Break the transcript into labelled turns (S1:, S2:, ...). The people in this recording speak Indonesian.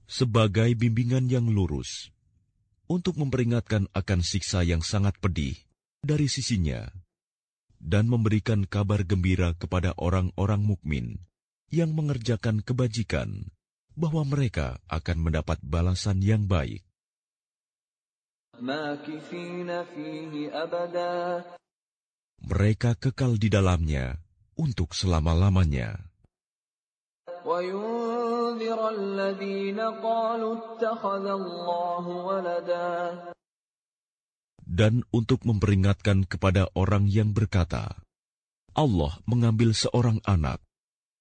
S1: sebagai bimbingan yang lurus, untuk memperingatkan akan siksa yang sangat pedih dari sisinya, dan memberikan kabar gembira kepada orang-orang mukmin yang mengerjakan kebajikan, bahwa mereka akan mendapat balasan yang baik. Mereka kekal di dalamnya untuk selama-lamanya. Dan untuk memperingatkan kepada orang yang berkata, Allah mengambil seorang anak.